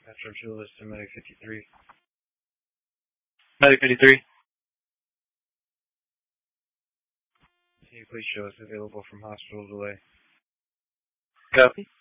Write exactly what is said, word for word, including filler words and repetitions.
Metro Julius to Medic fifty-three. Medic fifty-three. Can you please show us available from hospital delay? Copy.